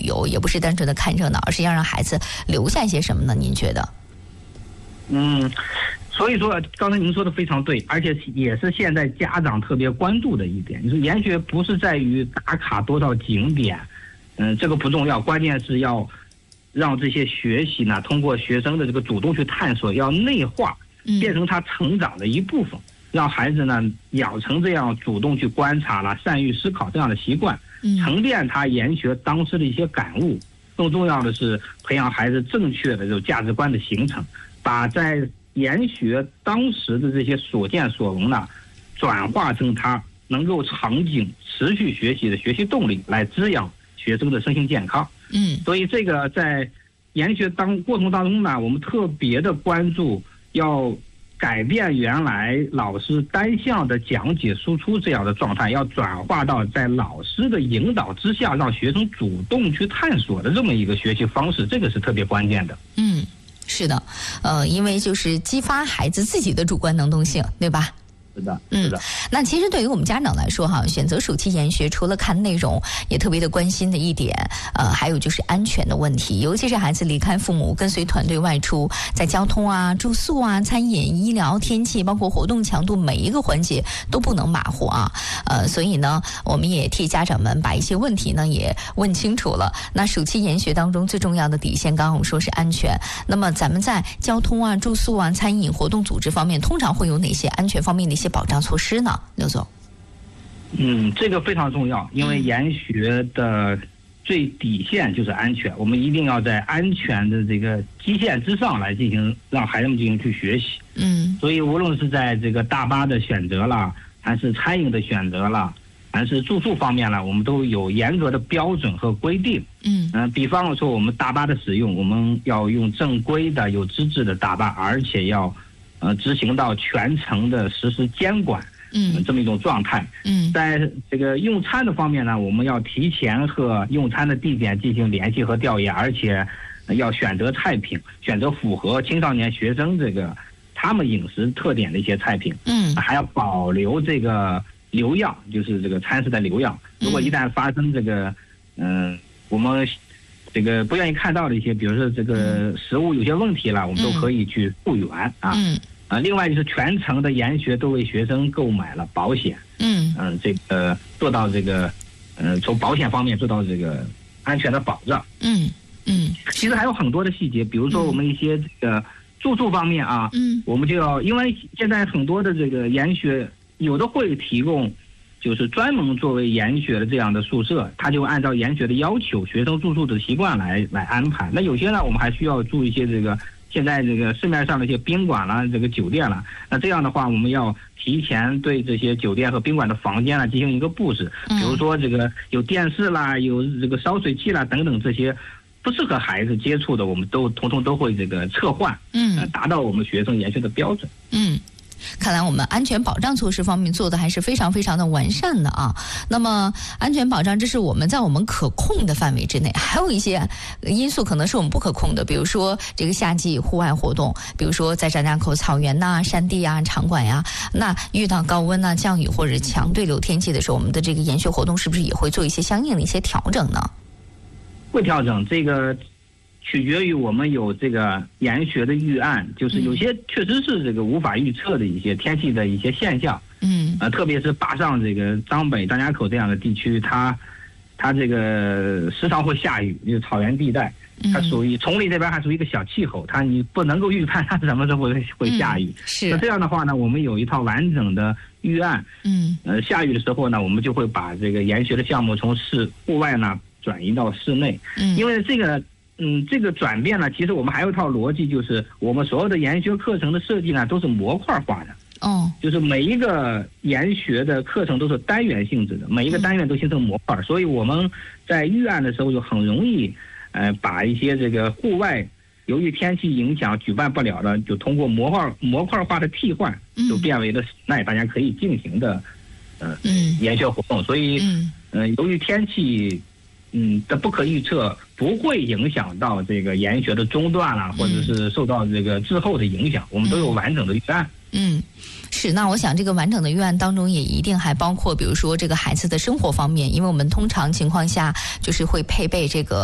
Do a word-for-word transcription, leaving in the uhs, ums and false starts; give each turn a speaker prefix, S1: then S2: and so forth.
S1: 游，也不是单纯的看热闹，而是要让孩子留下一些什么呢？您觉得？
S2: 嗯，所以说刚才您说的非常对，而且也是现在家长特别关注的一点。你说研学不是在于打卡多少景点，嗯，这个不重要，关键是要让这些学习呢，通过学生的这个主动去探索，要内化，变成他成长的一部分，嗯、让孩子呢养成这样主动去观察了、善于思考这样的习惯，沉淀他研学当时的一些感悟。更重要的是培养孩子正确的这种价值观的形成。把在研学当时的这些所见所闻呢，转化成他能够长久持续学习的学习动力，来滋养学生的身心健康。
S1: 嗯，
S2: 所以这个在研学当过程当中呢，我们特别的关注要改变原来老师单向的讲解输出这样的状态，要转化到在老师的引导之下，让学生主动去探索的这么一个学习方式，这个是特别关键的。
S1: 嗯。是的，呃，因为就是激发孩子自己的主观能动性，对吧？
S2: 是的，是的。
S1: 嗯，那其实对于我们家长来说哈，选择暑期研学，除了看内容，也特别的关心的一点，呃，还有就是安全的问题。尤其是孩子离开父母，跟随团队外出，在交通啊、住宿啊、餐饮、医疗、天气，包括活动强度，每一个环节都不能马虎啊。呃，所以呢，我们也替家长们把一些问题呢也问清楚了。那暑期研学当中最重要的底线，刚刚我们说是安全。那么咱们在交通啊、住宿啊、餐饮、活动组织方面，通常会有哪些安全方面的一些保障措施呢？刘总。
S2: 嗯，这个非常重要，因为研学的最底线就是安全，我们一定要在安全的这个基线之上来进行，让孩子们进行去学习。
S1: 嗯，
S2: 所以无论是在这个大巴的选择啦，还是餐饮的选择啦，还是住宿方面呢，我们都有严格的标准和规定。
S1: 嗯，
S2: 呃，比方说我们大巴的使用，我们要用正规的、有资质的大巴，而且要呃执行到全程的实施监管。嗯，这么一种状态。嗯，在这个用餐的方面呢，我们要提前和用餐的地点进行联系和调研，而且要选择菜品，选择符合青少年学生这个他们饮食特点的一些菜品。嗯，还要保留这个留样，就是这个餐食的留样。如果一旦发生这个，嗯、呃，我们这个不愿意看到的一些，比如说这个食物有些问题了，我们都可以去复原啊。嗯。啊，另外就是全程的研学都为学生购买了保险，嗯嗯、呃，这个做到这个，呃，从保险方面做到这个安全的保障，嗯嗯。其实还有很多的细节，比如说我们一些这个住宿方面啊，嗯，我们就要，因为现在很多的这个研学有的会提供，就是专门作为研学的这样的宿舍，他就按照研学的要求、学生住宿的习惯来来安排。那有些呢，我们还需要注意一些这个。现在这个市面上的一些宾馆啦，这个酒店啦，那这样的话，我们要提前对这些酒店和宾馆的房间啦进行一个布置，比如说这个有电视啦，有这个烧水器啦等等这些不适合孩子接触的，我们都统统都会这个撤换，嗯，呃、达到我们学生研学的标准，
S1: 嗯。看来我们安全保障措施方面做的还是非常非常的完善的啊。那么安全保障，这是我们在我们可控的范围之内，还有一些因素可能是我们不可控的，比如说这个夏季户外活动，比如说在张家口草原呐、山地啊、场馆呀、啊，那遇到高温呐、降雨或者强对流天气的时候，我们的这个研学活动是不是也会做一些相应的一些调整呢？
S2: 会调整，这个取决于我们有这个研学的预案，就是有些确实是这个无法预测的一些天气的一些现象，嗯，呃，特别是坝上这个张北、张家口这样的地区，它它这个时常会下雨，就是草原地带，它属于崇礼这边还属于一个小气候，它你不能够预判它什么时候会会下雨，嗯、是。那这样的话呢，我们有一套完整的预案，嗯，呃，下雨的时候呢，我们就会把这个研学的项目从室户外呢转移到室内，嗯，因为这个。嗯，这个转变呢，其实我们还有一套逻辑，就是我们所有的研学课程的设计呢，都是模块化的。哦，就是每一个研学的课程都是单元性质的，每一个单元都形成模块，嗯、所以我们在预案的时候就很容易，呃，把一些这个户外由于天气影响举办不了的，就通过模块模块化的替换，就变为了室内大家可以进行的，呃，嗯，研学活动。所以，嗯，呃，由于天气。嗯的不可预测，不会影响到这个研学的中断啦，或者是受到这个滞后的影响，我们都有完整的预案。嗯，是。那我想这个完整的预案当中也一定还包括，比如说这个孩子的生活方面，因为我们通常情况下就是会配备这个。